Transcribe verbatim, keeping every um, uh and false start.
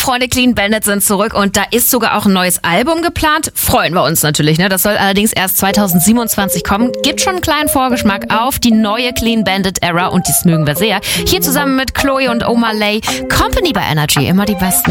Freunde, Clean Bandit sind zurück und da ist sogar auch ein neues Album geplant. Freuen wir uns natürlich, ne? Das soll allerdings erst zwanzig siebenundzwanzig kommen. Gibt schon einen kleinen Vorgeschmack auf die neue Clean Bandit Era und das mögen wir sehr. Hier zusammen mit Chloe und Omar Lay. Company bei Energy, immer die Besten.